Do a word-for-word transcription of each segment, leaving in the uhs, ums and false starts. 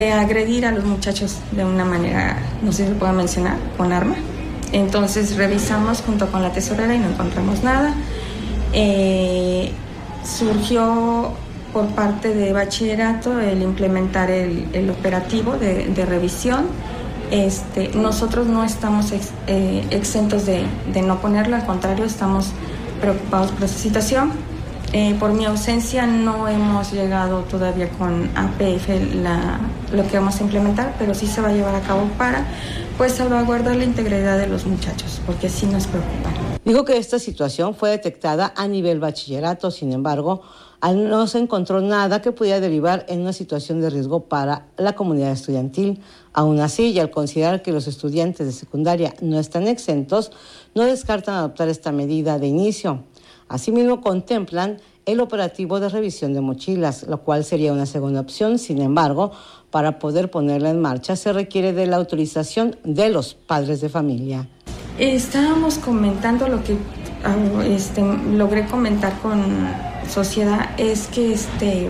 agredir a los muchachos de una manera, no sé si se puede mencionar, con arma. Entonces revisamos junto con la tesorera y no encontramos nada. Eh, surgió por parte de bachillerato el implementar el, el operativo de, de revisión. Este, nosotros no estamos ex, eh, exentos de, de no ponerlo, al contrario, estamos preocupados por esta situación. Eh, por mi ausencia no hemos llegado todavía con A P F la, lo que vamos a implementar, pero sí se va a llevar a cabo para pues salvaguardar la integridad de los muchachos, porque sí nos preocupa. Dijo que esta situación fue detectada a nivel bachillerato, sin embargo, no se encontró nada que pudiera derivar en una situación de riesgo para la comunidad estudiantil. Aún así, y al considerar que los estudiantes de secundaria no están exentos, no descartan adoptar esta medida de inicio. Asimismo, contemplan el operativo de revisión de mochilas, lo cual sería una segunda opción. Sin embargo, para poder ponerla en marcha se requiere de la autorización de los padres de familia. Estábamos comentando lo que este, logré comentar con sociedad, es que este,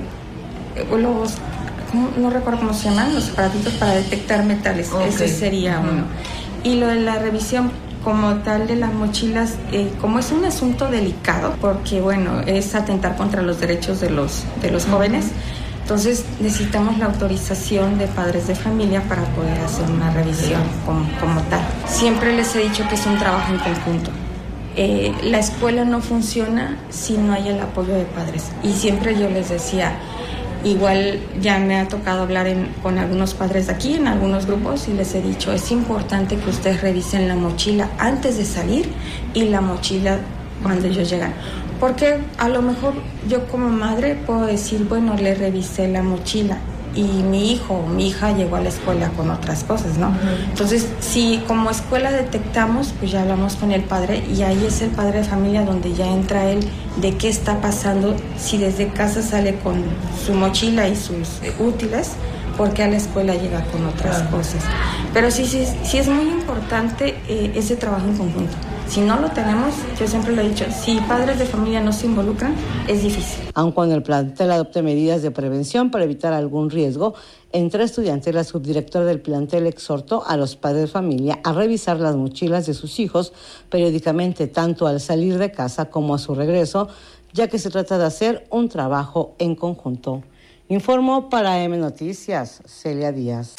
los, no recuerdo cómo se llaman, los aparatitos para detectar metales, okay. Ese sería uh-huh. uno. Y lo de la revisión como tal de las mochilas, eh, como es un asunto delicado, porque bueno, es atentar contra los derechos de los, de los jóvenes, entonces necesitamos la autorización de padres de familia para poder hacer una revisión como, como tal. Siempre les he dicho que es un trabajo en conjunto. Eh, la escuela no funciona si no hay el apoyo de padres, y siempre yo les decía, igual ya me ha tocado hablar en, con algunos padres de aquí, en algunos grupos, y les he dicho, es importante que ustedes revisen la mochila antes de salir y la mochila cuando ellos llegan. Porque a lo mejor yo como madre puedo decir, bueno, le revisé la mochila y mi hijo o mi hija llegó a la escuela con otras cosas, ¿no? Uh-huh. Entonces, si como escuela detectamos, pues ya hablamos con el padre, y ahí es el padre de familia donde ya entra él de qué está pasando, si desde casa sale con su mochila y sus útiles, porque a la escuela llega con otras uh-huh. cosas. Pero sí, sí, sí es muy importante eh, ese trabajo en conjunto. Si no lo tenemos, yo siempre lo he dicho, si padres de familia no se involucran, es difícil. Aun cuando el plantel adopte medidas de prevención para evitar algún riesgo, entre estudiantes, la subdirectora del plantel exhortó a los padres de familia a revisar las mochilas de sus hijos periódicamente, tanto al salir de casa como a su regreso, ya que se trata de hacer un trabajo en conjunto. Informó para M Noticias, Celia Díaz.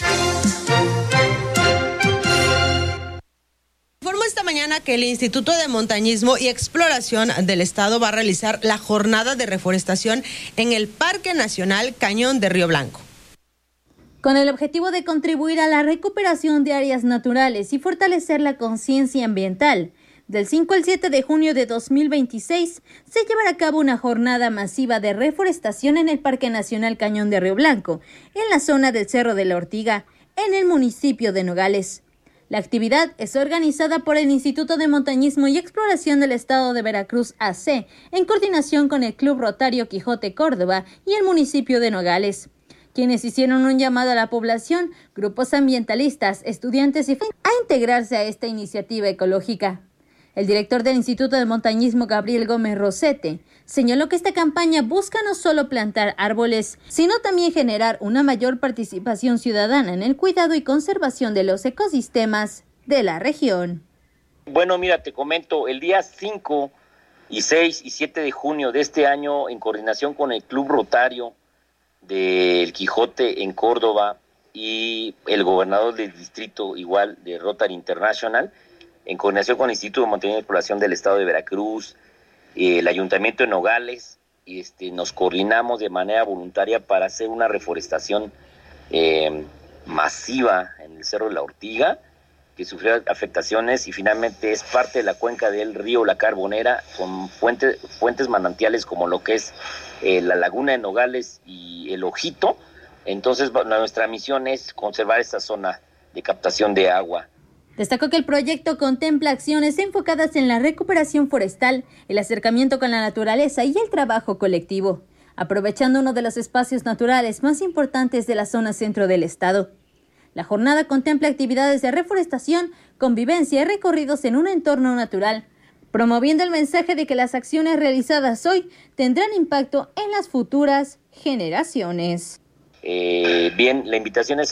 Informó esta mañana que el Instituto de Montañismo y Exploración del Estado va a realizar la jornada de reforestación en el Parque Nacional Cañón de Río Blanco. Con el objetivo de contribuir a la recuperación de áreas naturales y fortalecer la conciencia ambiental, del cinco al siete de junio de dos mil veintiséis se llevará a cabo una jornada masiva de reforestación en el Parque Nacional Cañón de Río Blanco, en la zona del Cerro de la Ortiga, en el municipio de Nogales. La actividad es organizada por el Instituto de Montañismo y Exploración del Estado de Veracruz, A C, en coordinación con el Club Rotario Quijote Córdoba y el municipio de Nogales, quienes hicieron un llamado a la población, grupos ambientalistas, estudiantes y a integrarse a esta iniciativa ecológica. El director del Instituto de Montañismo, Gabriel Gómez Rosete, señaló que esta campaña busca no solo plantar árboles, sino también generar una mayor participación ciudadana en el cuidado y conservación de los ecosistemas de la región. Bueno, mira, te comento, el día cinco y seis y siete de junio de este año, en coordinación con el Club Rotario del Quijote en Córdoba y el gobernador del distrito igual de Rotary International, en coordinación con el Instituto de Montañismo y Exploración del Estado de Veracruz, eh, el Ayuntamiento de Nogales, y este, nos coordinamos de manera voluntaria para hacer una reforestación eh, masiva en el Cerro de la Ortiga, que sufrió afectaciones y finalmente es parte de la cuenca del río La Carbonera, con fuentes, fuentes manantiales como lo que es eh, la Laguna de Nogales y el Ojito. Entonces nuestra misión es conservar esta zona de captación de agua. Destacó que el proyecto contempla acciones enfocadas en la recuperación forestal, el acercamiento con la naturaleza y el trabajo colectivo, aprovechando uno de los espacios naturales más importantes de la zona centro del estado. La jornada contempla actividades de reforestación, convivencia y recorridos en un entorno natural, promoviendo el mensaje de que las acciones realizadas hoy tendrán impacto en las futuras generaciones. Eh, bien, la invitación es